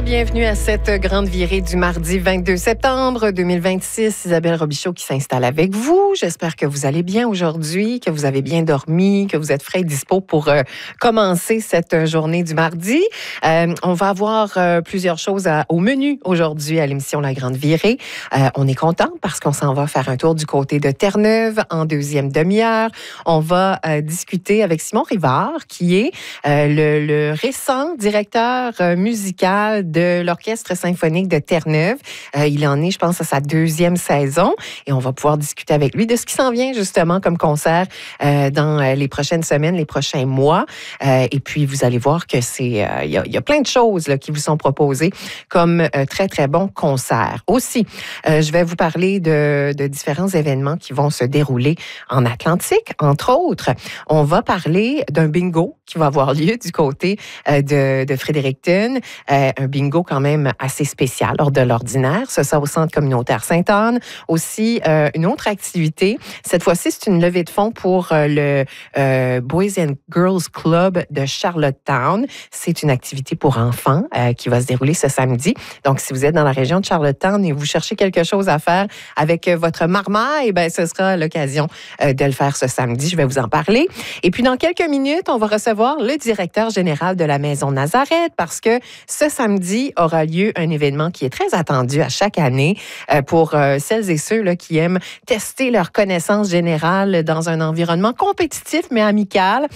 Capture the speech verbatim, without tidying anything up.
bienvenue à cette grande virée du mardi vingt-deux septembre deux mille vingt-six. Isabelle Robichaud qui s'installe avec vous. J'espère que vous allez bien aujourd'hui, que vous avez bien dormi, que vous êtes frais et dispo pour euh, commencer cette journée du mardi. Euh, on va avoir euh, plusieurs choses à, au menu aujourd'hui à l'émission La Grande Virée. Euh, on est content parce qu'on s'en va faire un tour du côté de Terre-Neuve en deuxième demi-heure. On va euh, discuter avec Simon Rivard qui est euh, le, le récent directeur euh, musical de l'Orchestre symphonique de Terre-Neuve. Euh, il en est, je pense, à sa deuxième saison et on va pouvoir discuter avec lui de ce qui s'en vient justement comme concert euh, dans euh, les prochaines semaines, les prochains mois. Euh, et puis, vous allez voir que c'est, euh, il y a, il y a plein de choses là, qui vous sont proposées comme euh, très, très bons concerts. Aussi, euh, je vais vous parler de, de différents événements qui vont se dérouler en Atlantique. Entre autres, on va parler d'un bingo qui va avoir lieu du côté euh, de, de Fredericton. Euh, un bingo quand même assez spécial hors de l'ordinaire. Ce sera au Centre communautaire Sainte-Anne. Aussi, euh, une autre activité. Cette fois-ci, c'est une levée de fonds pour euh, le euh, Boys and Girls Club de Charlottetown. C'est une activité pour enfants euh, qui va se dérouler ce samedi. Donc, si vous êtes dans la région de Charlottetown et vous cherchez quelque chose à faire avec votre marmaille, ben, ce sera l'occasion euh, de le faire ce samedi. Je vais vous en parler. Et puis, dans quelques minutes, on va recevoir le directeur général de la Maison Nazareth parce que ce samedi aura lieu un événement qui est très attendu à chaque année euh, pour euh, celles et ceux là, qui aiment tester leurs connaissances générales dans un environnement compétitif mais amical.